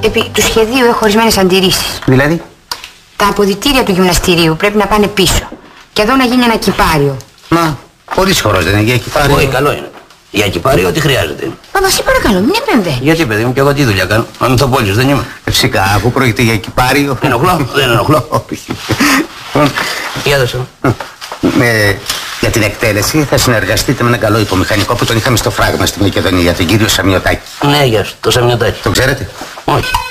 Επί του σχεδίου έχω ορισμένες αντιρρήσεις. Δηλαδή? Τα αποδυτήρια του γυμναστηρίου πρέπει να πάνε πίσω. Και εδώ να γίνει ένα κυπάριο. Μα, πολύς χορός δεν είναι για κυπάριο? Όχι, καλό είναι. Για κυπάριο ό,τι χρειάζεται. Παπα, σε παρακαλώ, μην επεμβαίνει. Γιατί, παιδί μου, και εγώ τι δουλειά κάνω? Αμυθοπόλης δεν είμαι. Φυσικά, αφού πρόκειται για κυπάριο. Ενοχλώ, δεν ενοχλώ. Για δώσε. Για την εκτέλεση θα συνεργαστείτε με έναν καλό υπομηχανικό που τον είχαμε στο φράγμα στη Μακεδονία, τον κύριο Σαμιωτάκη. Ναι, γεια σου, το Σαμιωτάκη. Τον ξέρετε? Όχι.